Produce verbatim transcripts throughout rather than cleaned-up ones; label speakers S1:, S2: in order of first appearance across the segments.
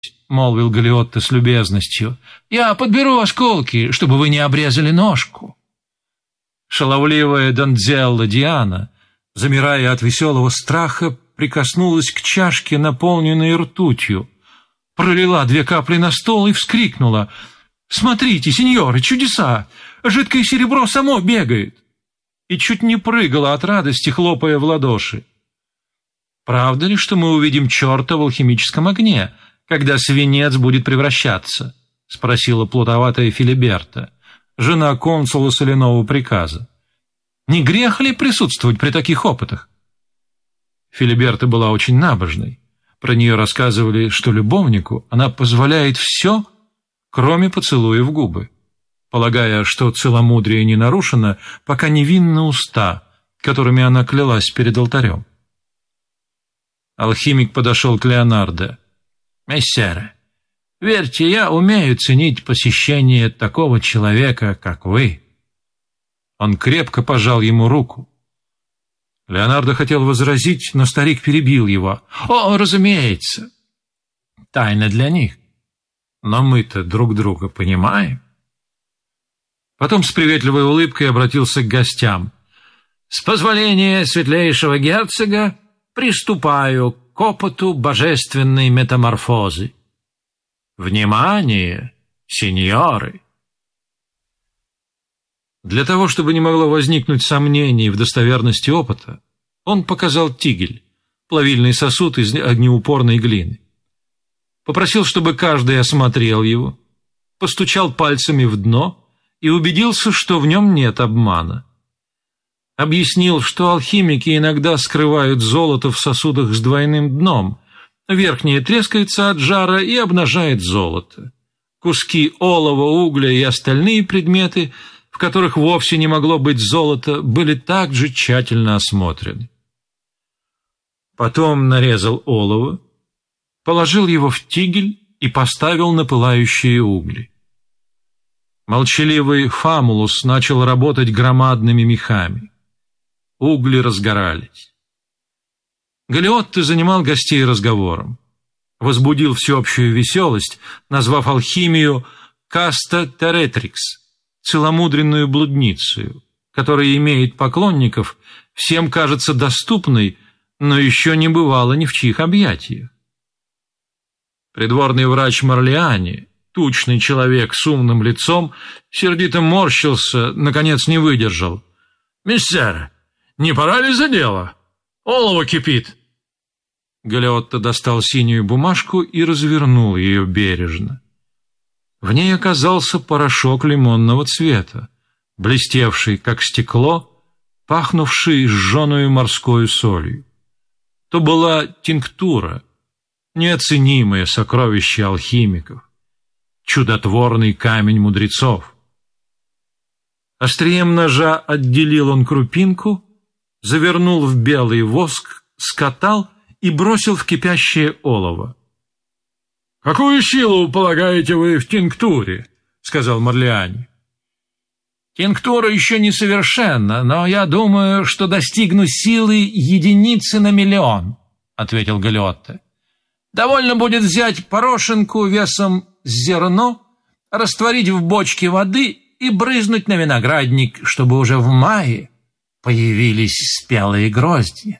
S1: — молвил Галиотто с любезностью. «Я подберу осколки, чтобы вы не обрезали ножку». Шаловливая Донзелла Диана, замирая от веселого страха, прикоснулась к чашке, наполненной ртутью, пролила две капли на стол и вскрикнула: «Смотрите, сеньоры, чудеса! Жидкое серебро само бегает!» И чуть не прыгала от радости, хлопая в ладоши. «Правда ли, что мы увидим черта в алхимическом огне, когда свинец будет превращаться?» — спросила плутоватая Филиберта, жена консула соляного приказа. «Не грех ли присутствовать при таких опытах?» Филиберта была очень набожной. Про нее рассказывали, что любовнику она позволяет все, кроме поцелуя в губы, полагая, что целомудрие не нарушено, пока невинны уста, которыми она клялась перед алтарем. Алхимик подошел к Леонардо. «Мессере, верьте, я умею ценить посещение такого человека, как вы». Он крепко пожал ему руку. Леонардо хотел возразить, но старик перебил его. «О, разумеется, тайна для них. Но мы-то друг друга понимаем». Потом с приветливой улыбкой обратился к гостям. «С позволения светлейшего герцога приступаю к опыту божественной метаморфозы. Внимание, сеньоры!» Для того, чтобы не могло возникнуть сомнений в достоверности опыта, он показал тигель, плавильный сосуд из огнеупорной глины. Попросил, чтобы каждый осмотрел его, постучал пальцами в дно и убедился, что в нем нет обмана. Объяснил, что алхимики иногда скрывают золото в сосудах с двойным дном. Верхнее трескается от жара и обнажает золото. Куски олова, угля и остальные предметы, в которых вовсе не могло быть золота, были также тщательно осмотрены. Потом нарезал олово, положил его в тигель и поставил на пылающие угли. Молчаливый Фамулус начал работать громадными мехами. Угли разгорались. Галиотто занимал гостей разговором. Возбудил всеобщую веселость, назвав алхимию «каста теретрикс», целомудренную блудницею, которая имеет поклонников, всем кажется доступной, но еще не бывала ни в чьих объятиях. Придворный врач Марлиани, тучный человек с умным лицом, сердито морщился, наконец не выдержал. «Мессер, не пора ли за дело? Олово кипит!» Галиотто достал синюю бумажку и развернул ее бережно. В ней оказался порошок лимонного цвета, блестевший, как стекло, пахнувший сжженную морской солью. То была тинктура, неоценимое сокровище алхимиков, чудотворный камень мудрецов. Острием ножа отделил он крупинку, завернул в белый воск, скатал и бросил в кипящее олово. «Какую силу полагаете вы в тинктуре?» — сказал Марлиани. «Тинктура еще не совершенна, но я думаю, что достигну силы единицы на миллион», — ответил Галиотто. «Довольно будет взять порошинку весом зерно, растворить в бочке воды и брызнуть на виноградник, чтобы уже в мае появились спелые грозди.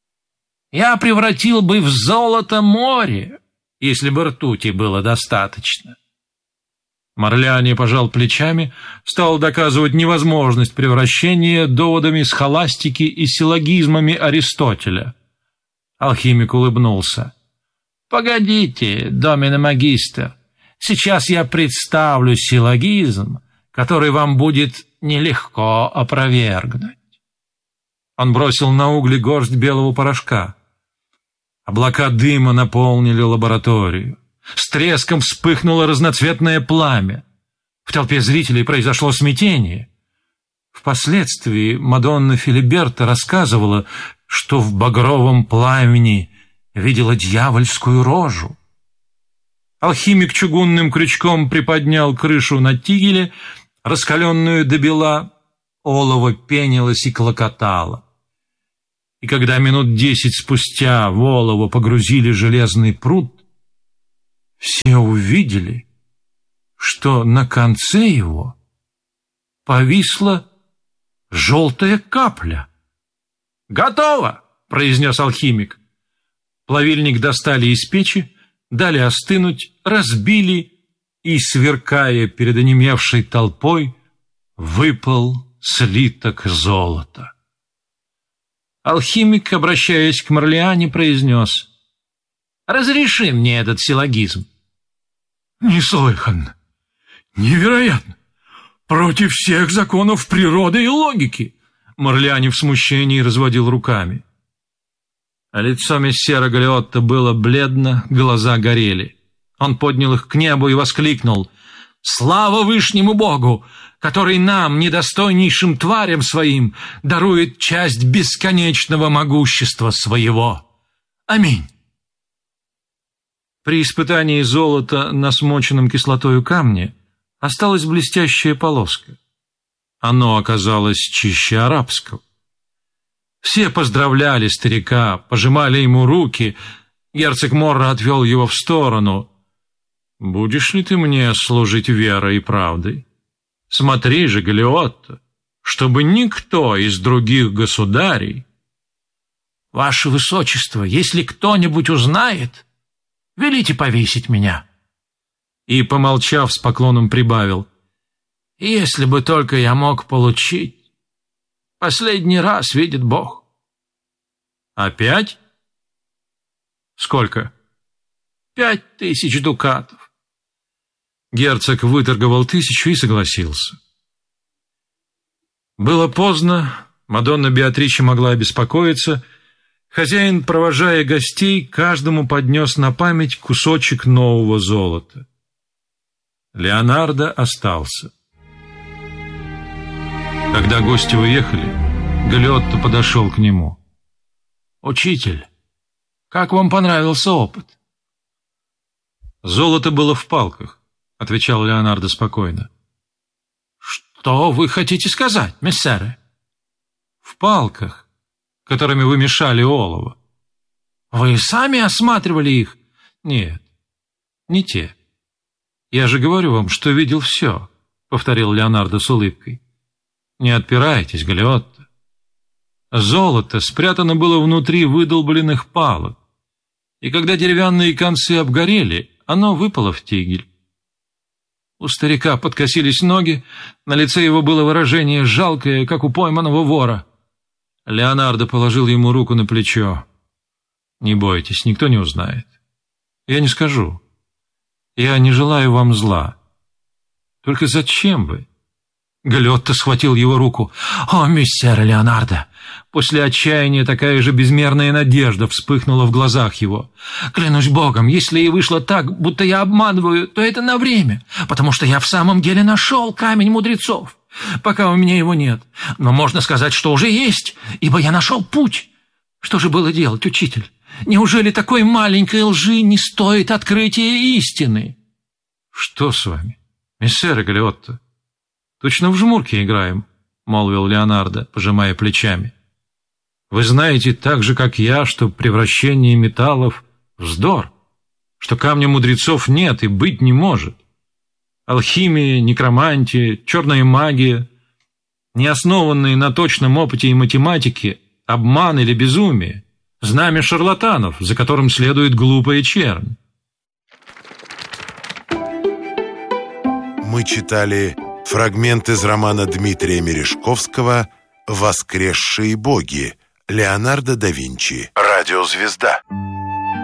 S1: Я превратил бы в золото море, если бы ртути было достаточно». Марлиани пожал плечами, стал доказывать невозможность превращения доводами схоластики и силлогизмами Аристотеля. Алхимик улыбнулся. «Погодите, домине магистр, сейчас я представлю силлогизм, который вам будет нелегко опровергнуть». Он бросил на угли горсть белого порошка. Облака дыма наполнили лабораторию. С треском вспыхнуло разноцветное пламя. В толпе зрителей произошло смятение. Впоследствии Мадонна Филиберта рассказывала, что в багровом пламени видела дьявольскую рожу. Алхимик чугунным крючком приподнял крышу на тигеле, раскаленную до бела, олово пенилось и клокотало. И когда минут десять спустя в олово погрузили железный пруд, все увидели, что на конце его повисла желтая капля. «Готово!» — произнес алхимик. Плавильник достали из печи, дали остынуть, разбили, и, сверкая перед онемевшей толпой, выпал слиток золота. Алхимик, обращаясь к Марлиане, произнес: «Разреши мне этот силлогизм». «Неслыханно! Невероятно! Против всех законов природы и логики!» Марлиане в смущении разводил руками. А лицо мессера Галиотто было бледно, глаза горели. Он поднял их к небу и воскликнул: «Слава Вышнему Богу, который нам, недостойнейшим тварям своим, дарует часть бесконечного могущества своего! Аминь!» При испытании золота на смоченном кислотою камне осталась блестящая полоска. Оно оказалось чище арабского. Все поздравляли старика, пожимали ему руки. Герцог Морра отвел его в сторону. «Будешь ли ты мне служить верой и правдой? Смотри же, Галиотто, чтобы никто из других государей...» «Ваше Высочество, если кто-нибудь узнает, велите повесить меня». И, помолчав, с поклоном прибавил: «Если бы только я мог получить. Последний раз видит Бог». «Опять? Сколько?» «Пять тысяч дукатов». Герцог выторговал тысячу и согласился. Было поздно, Мадонна Беатриче могла обеспокоиться. Хозяин, провожая гостей, каждому поднес на память кусочек нового золота. Леонардо остался. Когда гости уехали, Галиотто подошел к нему. «Учитель, как вам понравился опыт?» «Золото было в палках», — отвечал Леонардо спокойно. «Что вы хотите сказать, мессеры?» «В палках, которыми вы мешали олово». «Вы сами осматривали их?» «Нет, не те. Я же говорю вам, что видел все», — повторил Леонардо с улыбкой. «Не отпирайтесь, Галиотто. Золото спрятано было внутри выдолбленных палок, и когда деревянные концы обгорели, оно выпало в тигель. У старика подкосились ноги, на лице его было выражение жалкое, как у пойманного вора. Леонардо положил ему руку на плечо. «Не бойтесь, никто не узнает. Я не скажу. Я не желаю вам зла. Только зачем вы?» Галиотто схватил его руку. «О, мессер Леонардо!» После отчаяния такая же безмерная надежда вспыхнула в глазах его. «Клянусь Богом, если и вышло так, будто я обманываю, то это на время, потому что я в самом деле нашел камень мудрецов. Пока у меня его нет, но можно сказать, что уже есть, ибо я нашел путь. Что же было делать, учитель? Неужели такой маленькой лжи не стоит открытия истины?» «Что с вами, мессер Галиотто? Точно в жмурки играем», — молвил Леонардо, пожимая плечами. «Вы знаете так же, как я, что превращение металлов — вздор, что камня мудрецов нет и быть не может. Алхимия, некромантия, черная магия, не основанные на точном опыте и математике, обман или безумие, знамя шарлатанов, за которым следует глупая чернь».
S2: Мы читали фрагмент из романа Дмитрия Мережковского «Воскресшие боги» Леонардо да Винчи. Радиозвезда.